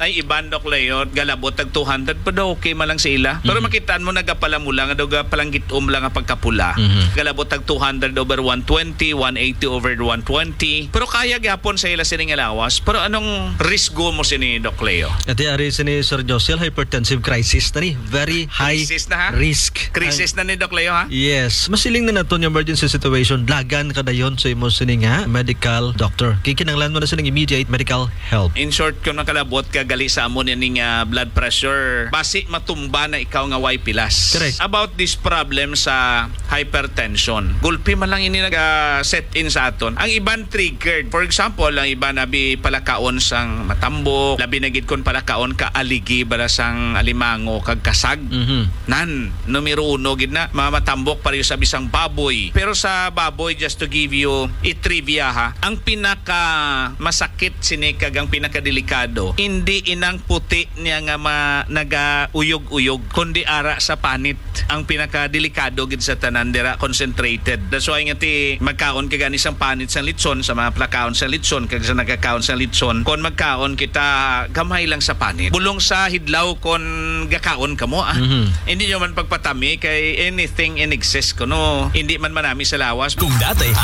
Ay iban dok layot galabot tag 200 pa daw okay man lang sila. Pero makitaan mo nagapalamula nga daw palang gitom lang nga pagkapula. Galabot tag 200 over 120, 180 over 120. Pero kaya gyapon sa ila sining alawas. Pero anong risgo mo sini Doc Leo? At ari ni Sir Josiel, hypertensive crisis na ni. Very high Crisis na, ha? risk. Krisis na ni Doc Leo ha? Yes. Masiling na nato yung emergency situation. Lagan kada yon sa imo sining nga medical doctor. Kikinanglan mo na sining immediate medical help. In short, kung nakalabot ka gali sa amon ning blood pressure, basi matumba na ikaw nga way pilas. Correct. About this problem sa hypertension, gulpi man lang ini nag-set in sa aton. Ang iban triggered. For example, ang iban nabi palakaon sang matambok, labi na gid kon palakaon ka aligi bala sang alimango kag kasag. Nan, numero 1 gid na mamatambok pareho sa bisang baboy. Pero sa baboy, just to give you trivia ha, ang pinaka masakit sini kag ang pinaka delikado, hindi inang puti niya nga naga-uyog-uyog, kundi ara sa panit. Ang pinaka delikado gid sa tanan dira concentrated. That's why nga ti magkaon ka gani sang panit sa litson, sa mga plakaon sa litson kag sa nagakaon sa litson, kon magkaon kita gamay lang sa panit. Bulong sa hidlaw kon gakaon kamo Hindi nyo man pagpatami kay anything in excess kuno hindi man manami sa lawas. Kung datay